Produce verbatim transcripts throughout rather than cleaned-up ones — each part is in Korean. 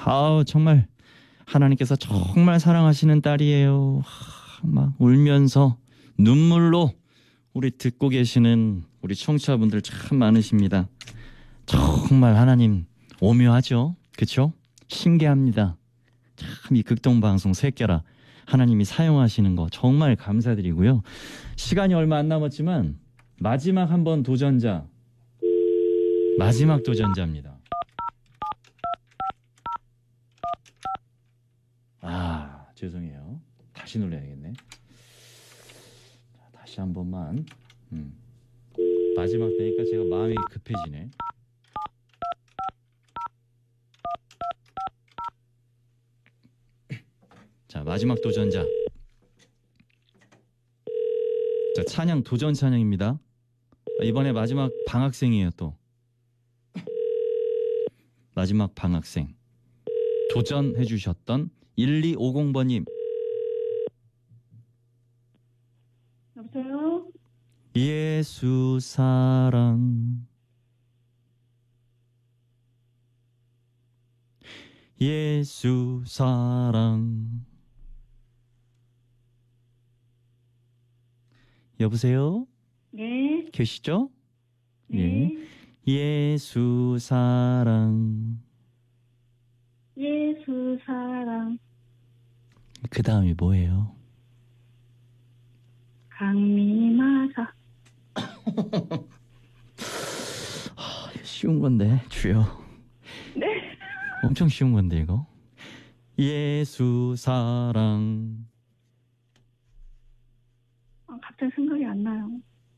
아우 정말 하나님께서 정말 사랑하시는 딸이에요. 하, 막 울면서 눈물로 우리 듣고 계시는 우리 청취자분들 참 많으십니다. 정말 하나님 오묘하죠. 그렇죠? 신기합니다. 참 이 극동방송 새끼라 하나님이 사용하시는 거 정말 감사드리고요. 시간이 얼마 안 남았지만 마지막 한번 도전자 마지막 도전자입니다. 아 죄송해요. 다시 눌러야겠네. 자, 다시 한 번만. 음. 마지막 되니까 제가 마음이 급해지네. 자 마지막 도전자. 자 찬양 도전 찬양입니다. 이번에 마지막 방학생이에요. 또 마지막 방학생 도전해 주셨던 일이오공 번님. 여보세요? 예수 사랑 예수 사랑. 여보세요? 네. 계시죠? 네. 예. 예수 사랑. 예수 사랑. 그 다음이 뭐예요? 강미마사. 아, 쉬운 건데 주여. 네. 엄청 쉬운 건데 이거. 예수 사랑. 아, 갑자기 생각이 안 나요.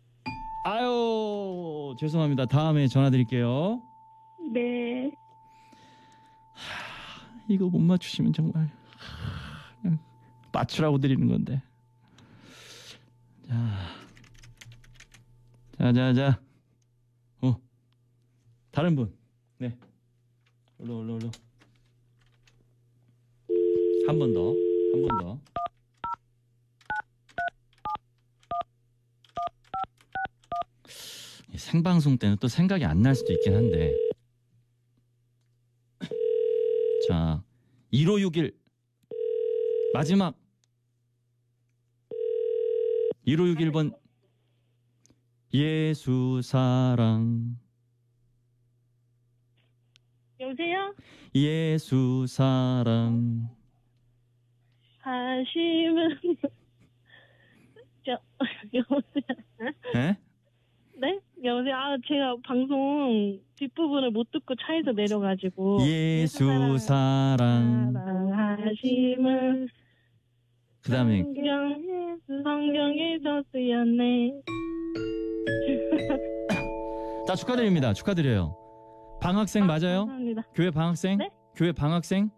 아유 죄송합니다. 다음에 전화 드릴게요. 네. 하, 이거 못 맞추시면 정말 그냥 맞추라고 드리는 건데. 자, 자, 자, 자. 어, 다른 분. 네. 얼른, 얼른, 얼른. 한 번 더, 한 번 더. 생방송 때는 또 생각이 안 날 수도 있긴 한데. 자, 일오육일 마지막. 일오육일 번 예수 사랑. 여보세요? 예수 사랑. 하심은 저 여보세요? 네? 네? 여보세요? 아 제가 방송 뒷부분을 못 듣고 차에서 내려가지고 예수 사랑. 사랑하심은 그 다음에 성경에 성경에서 쓰였네. 자 축하드립니다. 축하드려요. 방학생 아, 맞아요? 감사합니다. 교회 방학생? 네? 교회 방학생?